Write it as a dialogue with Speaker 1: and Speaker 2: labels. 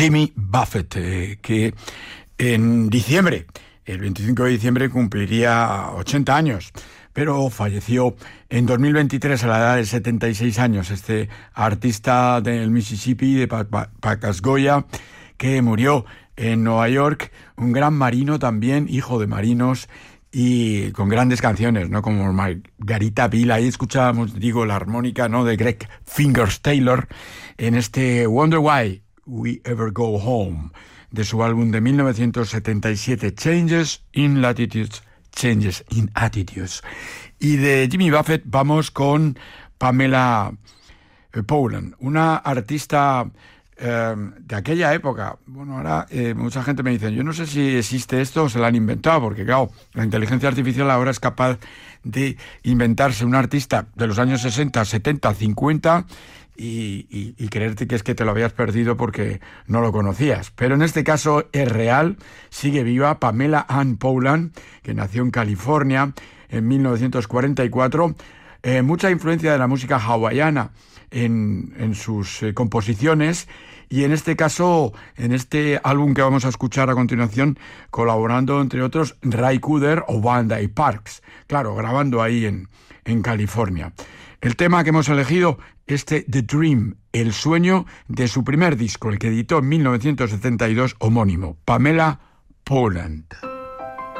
Speaker 1: Jimmy Buffett, que en diciembre, el 25 de diciembre, cumpliría 80 años, pero falleció en 2023 a la edad de 76 años, este artista del Mississippi, de Pacasgoya, que murió en Nueva York, un gran marino también, hijo de marinos, y con grandes canciones, ¿no? Como Margarita Bill. Ahí escuchábamos, digo, la armónica, ¿no?, de Greg Fingers Taylor en este Wonder Why We Ever Go Home, de su álbum de 1977, Changes in Latitudes, Changes in Attitudes. Y de Jimmy Buffett vamos con Pamela Paulin, una artista de aquella época. Bueno, ahora mucha gente me dice, yo no sé si existe esto o se lo han inventado, porque claro, la inteligencia artificial ahora es capaz de inventarse un artista de los años 60, 70, 50 y creerte que es que te lo habías perdido porque no lo conocías. Pero en este caso es real, sigue viva Pamela Ann Paulin, que nació en California en 1944. Mucha influencia de la música hawaiana en sus composiciones, y en este caso, en este álbum que vamos a escuchar a continuación, colaborando entre otros Ray Cooder o Vanda y Parks, claro, grabando ahí en California. El tema que hemos elegido, The Dream, el sueño, de su primer disco, el que editó en 1972, homónimo, Pamela Paulin.